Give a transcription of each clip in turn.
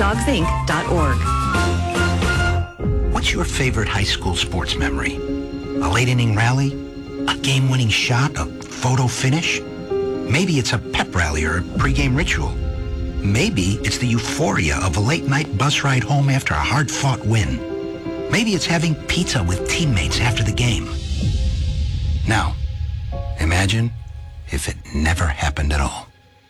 dogsinc.org. What's your favorite high school sports memory? A late-inning rally? A game-winning shot? A photo finish? Maybe it's a pep rally or a pregame ritual. Maybe it's the euphoria of a late-night bus ride home after a hard-fought win. Maybe it's having pizza with teammates after the game. Now, imagine if it never happened at all.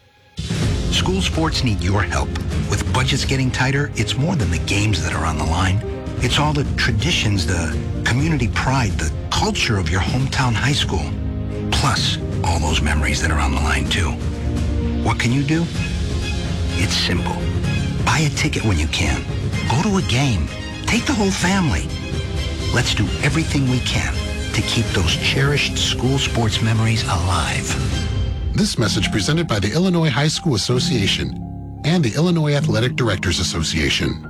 School sports need your help. With budgets getting tighter, it's more than the games that are on the line. It's all the traditions, the community pride, the culture of your hometown high school. Plus, all those memories that are on the line, too. What can you do? It's simple. Buy a ticket when you can. Go to a game. Take the whole family. Let's do everything we can to keep those cherished school sports memories alive. This message presented by the Illinois High School Association and the Illinois Athletic Directors Association.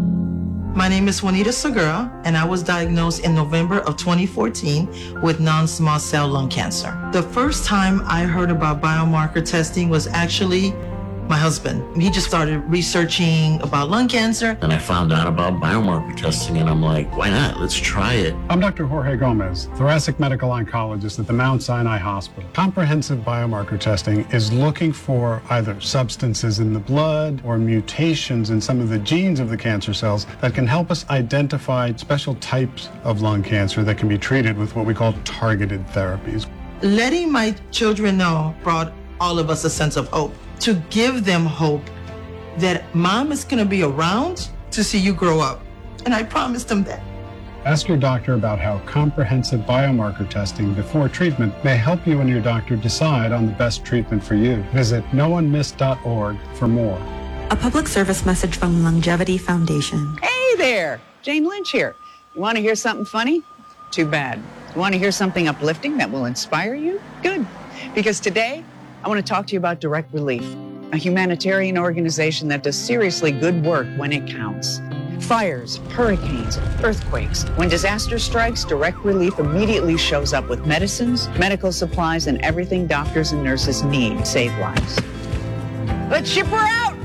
My name is Juanita Segura, and I was diagnosed in November of 2014 with non-small cell lung cancer. The first time I heard about biomarker testing was actually my husband. He just started researching about lung cancer. And I found out about biomarker testing, and I'm like, why not? Let's try it. I'm Dr. Jorge Gomez, thoracic medical oncologist at the Mount Sinai Hospital. Comprehensive biomarker testing is looking for either substances in the blood or mutations in some of the genes of the cancer cells that can help us identify special types of lung cancer that can be treated with what we call targeted therapies. Letting my children know brought all of us a sense of hope. To give them hope that mom is going to be around to see you grow up. And I promised them that. Ask your doctor about how comprehensive biomarker testing before treatment may help you and your doctor decide on the best treatment for you. Visit noonemissed.org for more. A public service message from Longevity Foundation. Hey there, Jane Lynch here. You want to hear something funny? Too bad. You want to hear something uplifting that will inspire you? Good. Because today, I want to talk to you about Direct Relief, a humanitarian organization that does seriously good work when it counts. Fires, hurricanes, earthquakes. When disaster strikes, Direct Relief immediately shows up with medicines, medical supplies, and everything doctors and nurses need to save lives. Let's ship her out!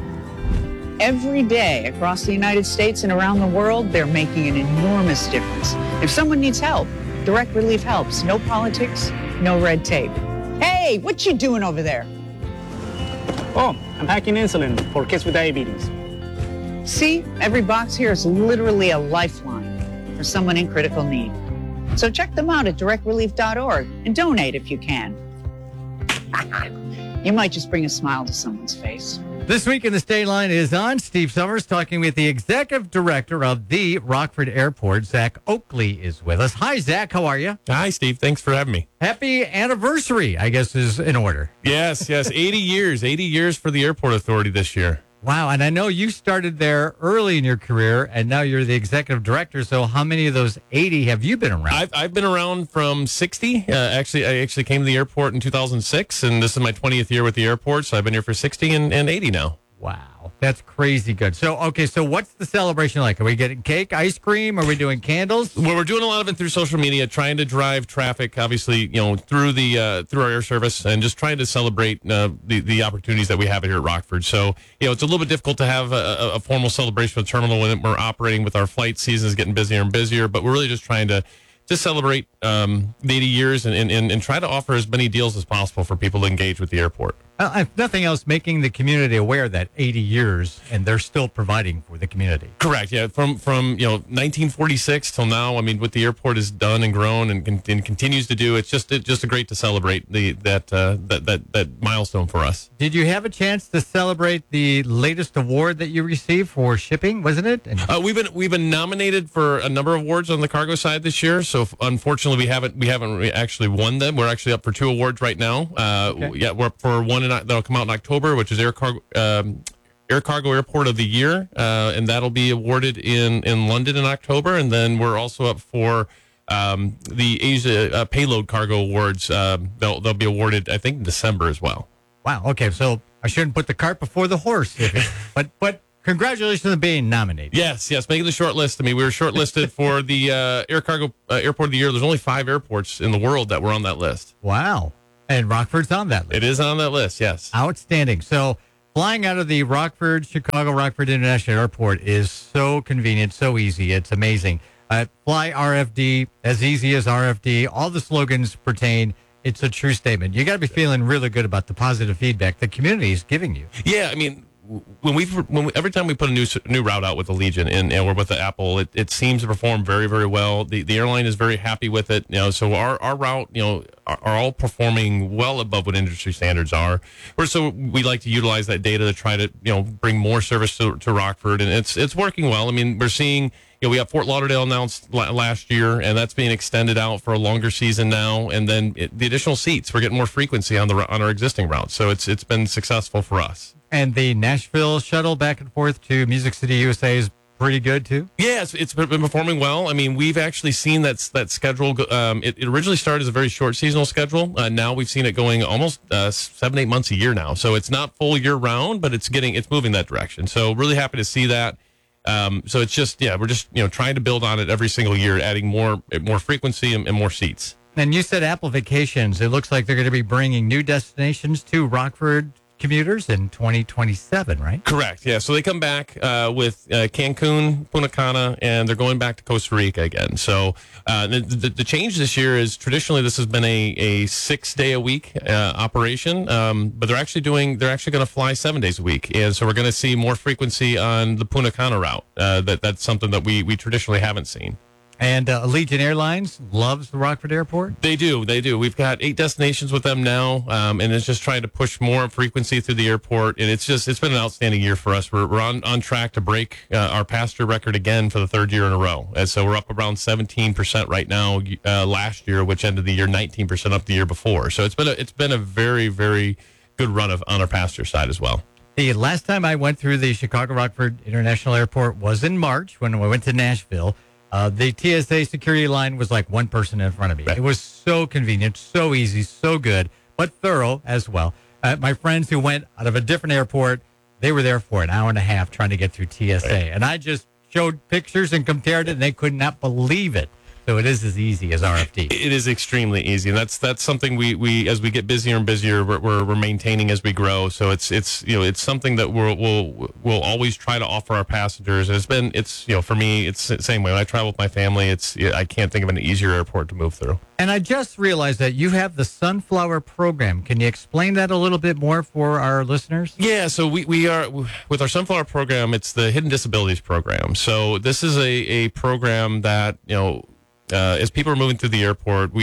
Every day across the United States and around the world, they're making an enormous difference. If someone needs help, Direct Relief helps. No politics, no red tape. Hey, what you doing over there? Oh, I'm hacking insulin for kids with diabetes. See, every box here is literally a lifeline for someone in critical need. So check them out at directrelief.org and donate if you can. You might just bring a smile to someone's face. This Week in the State Line is on. Steve Summers talking with the executive director of the Rockford Airport. Zach Oakley is with us. Hi, Zach. How are you? Hi, Steve. Thanks for having me. Happy anniversary, I guess, is in order. Yes. 80 years for the airport authority this year. Wow. And I know you started there early in your career, and now you're the executive director. So how many of those 80 have you been around? I've been around from 60. I actually came to the airport in 2006, and this is my 20th year with the airport. So I've been here for 60 and 80 now. Wow. That's crazy good. So, okay, so what's the celebration like? Are we getting cake, ice cream? Are we doing candles? Well, we're doing a lot of it through social media, trying to drive traffic, obviously, through through our air service, and just trying to celebrate the opportunities that we have here at Rockford. So, it's a little bit difficult to have a formal celebration of the terminal when we're operating with our flight seasons getting busier and busier, but we're really just trying to celebrate the 80 years and try to offer as many deals as possible for people to engage with the airport. If nothing else, making the community aware that 80 years and they're still providing for the community. Correct. Yeah. From 1946 till now, I mean, what the airport has done and grown and continues to do, it's just a great to celebrate that milestone for us. Did you have a chance to celebrate the latest award that you received for shipping? Wasn't it? We've been nominated for a number of awards on the cargo side this year. So unfortunately, we haven't actually won them. We're actually up for 2 awards right now. Okay. Yeah, we're up for one that'll come out in October, which is Air Cargo Airport of the Year, and that'll be awarded in London in October. And then we're also up for the Asia Payload Cargo Awards. They'll be awarded, I think, in December as well. Wow. Okay, so I shouldn't put the cart before the horse, but. Congratulations on being nominated. Yes, making the short list. I mean, we were shortlisted for the Air Cargo Airport of the Year. There's only 5 airports in the world that were on that list. Wow. And Rockford's on that list. It is on that list, yes. Outstanding. So Flying out of the Chicago Rockford International Airport is so convenient, so easy. It's amazing. Fly RFD, as easy as RFD. All the slogans pertain. It's a true statement. You got to be feeling really good about the positive feedback the community is giving you. Yeah, I mean, every time we put a new route out with the Legion and we're with the Apple, it seems to perform very, very well. The airline is very happy with it. So our route, are all performing well above what industry standards are. So we like to utilize that data to try to bring more service to Rockford, and it's working well. I mean, we're seeing. We got Fort Lauderdale announced last year, and that's being extended out for a longer season now. And then the additional seats, we're getting more frequency on our existing routes. So it's been successful for us. And the Nashville shuttle back and forth to Music City, USA is pretty good too? Yeah, it's been performing well. I mean, we've actually seen that schedule. It originally started as a very short seasonal schedule. Now we've seen it going almost 7-8 months a year now. So it's not full year round, but it's moving that direction. So really happy to see that. So it's just, we're just, trying to build on it every single year, adding more frequency and more seats. And you said Apple Vacations. It looks like they're going to be bringing new destinations to Rockford commuters in 2027, right? Correct. Yeah. So they come back with Cancun, Punta Cana, and they're going back to Costa Rica again. So the change this year is traditionally this has been a 6-day-a-week operation, but they're actually going to fly 7 days a week, and so we're going to see more frequency on the Punta Cana route. That's something that we traditionally haven't seen. And Allegiant Airlines loves the Rockford Airport? They do. We've got 8 destinations with them now, and it's just trying to push more frequency through the airport. And it's been an outstanding year for us. We're on track to break our passenger record again for the 3rd year in a row. And so we're up around 17% right now last year, which ended the year 19% up the year before. So it's been a very, very good run on our passenger side as well. The last time I went through the Chicago Rockford International Airport was in March when we went to Nashville. The TSA security line was like one person in front of me. Right. It was so convenient, so easy, so good, but thorough as well. My friends who went out of a different airport, they were there for an hour and a half trying to get through TSA. Right. And I just showed pictures and compared it, and they could not believe it. So it is as easy as RFD. It is extremely easy, and that's something we as we get busier and busier, we're maintaining as we grow. So it's something that we'll always try to offer our passengers. And it's for me, it's the same way. When I travel with my family, I can't think of an easier airport to move through. And I just realized that you have the Sunflower program. Can you explain that a little bit more for our listeners? Yeah, so we are with our Sunflower program. It's the Hidden Disabilities program. So this is a program that as people are moving through the airport,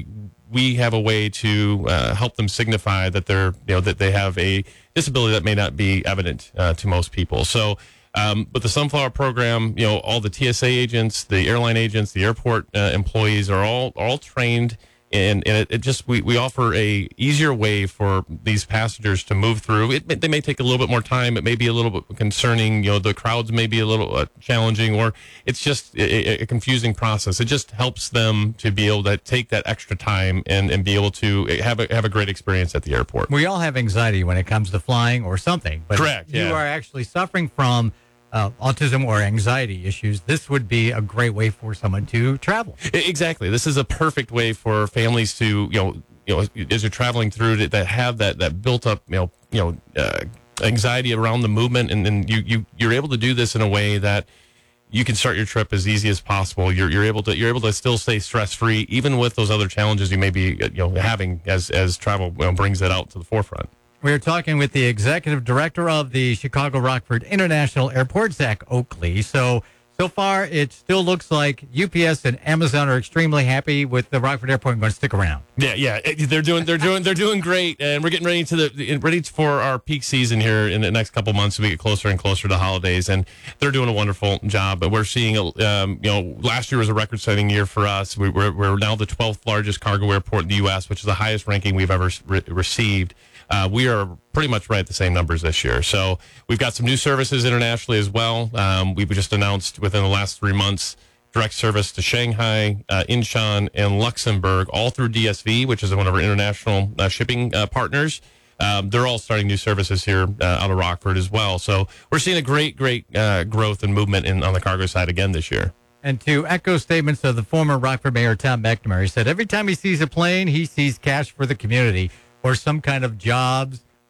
we have a way to help them signify that that they have a disability that may not be evident to most people. So, but the Sunflower program, all the TSA agents, the airline agents, the airport employees are all trained. And we offer a easier way for these passengers to move through. They may take a little bit more time. It may be a little bit concerning. The crowds may be a little challenging, or it's just a confusing process. It just helps them to be able to take that extra time and be able to have a great experience at the airport. We all have anxiety when it comes to flying or something. But correct. You are actually suffering from autism or anxiety issues. This would be a great way for someone to travel. Exactly. This is a perfect way for families to, as you're traveling through that have that built up, anxiety around the movement, and you're able to do this in a way that you can start your trip as easy as possible. You're able to still stay stress free, even with those other challenges you may be having as travel brings it out to the forefront. We're talking with the executive director of the Chicago Rockford International Airport, Zach Oakley. So far, it still looks like UPS and Amazon are extremely happy with the Rockford Airport and going to stick around. Yeah, they're doing great, and we're getting ready for our peak season here in the next couple months. So we get closer and closer to holidays, and they're doing a wonderful job. But we're seeing, last year was a record-setting year for us. We're now the 12th largest cargo airport in the U.S., which is the highest ranking we've ever received. We are pretty much right at the same numbers this year. So we've got some new services internationally as well. We've just announced within the last 3 months direct service to Shanghai, Incheon, and Luxembourg, all through DSV, which is one of our international shipping partners. They're all starting new services here out of Rockford as well. So we're seeing a great growth and movement on the cargo side again this year. And to echo statements of the former Rockford Mayor, Tom McNamara, said every time he sees a plane, he sees cash for the community, or some kind of jobs,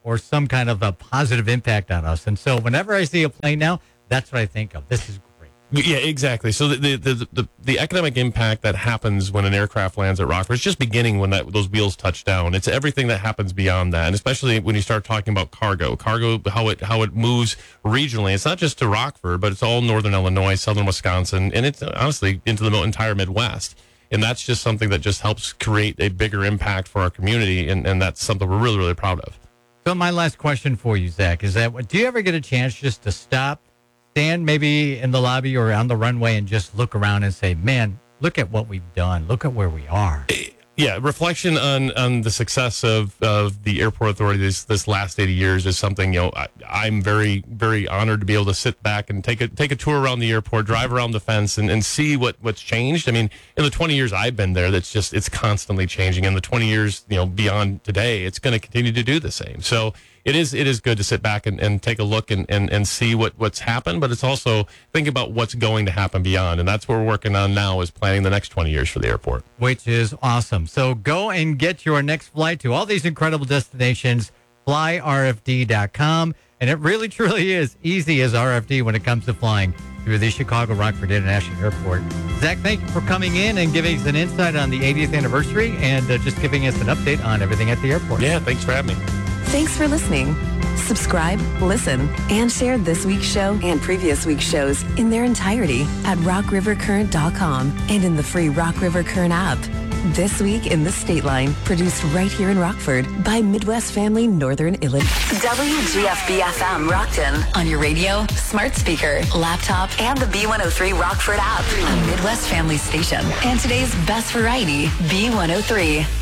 or some kind of a positive impact on us. And so whenever I see a plane now, that's what I think of. This is great. Yeah, exactly. So the economic impact that happens when an aircraft lands at Rockford is just beginning when those wheels touch down. It's everything that happens beyond that, and especially when you start talking about cargo, how it moves regionally. It's not just to Rockford, but it's all northern Illinois, southern Wisconsin, and it's honestly into the entire Midwest. And that's just something that just helps create a bigger impact for our community, and that's something we're really, really proud of. So my last question for you, Zach, is that do you ever get a chance just to stop, stand maybe in the lobby or on the runway and just look around and say, man, look at what we've done. Look at where we are. Yeah, reflection on the success of the airport authority this last 80 years is something, I'm very, very honored to be able to sit back and take a tour around the airport, drive around the fence and see what's changed. I mean, in the 20 years I've been there, it's constantly changing. In the 20 years, beyond today, it's going to continue to do the same. So it is good to sit back and take a look and see what's happened, but it's also think about what's going to happen beyond. And that's what we're working on now, is planning the next 20 years for the airport. Which is awesome. So go and get your next flight to all these incredible destinations, flyrfd.com. And it really, truly is easy as RFD when it comes to flying through the Chicago Rockford International Airport. Zach, thank you for coming in and giving us an insight on the 80th anniversary and just giving us an update on everything at the airport. Yeah, thanks for having me. Thanks for listening. Subscribe, listen, and share this week's show and previous week's shows in their entirety at rockrivercurrent.com and in the free Rock River Current app. This Week in the State Line, produced right here in Rockford by Midwest Family Northern Illinois. WGFB-FM Rockton on your radio, smart speaker, laptop, and the B103 Rockford app. A Midwest Family station. And today's best variety, B103.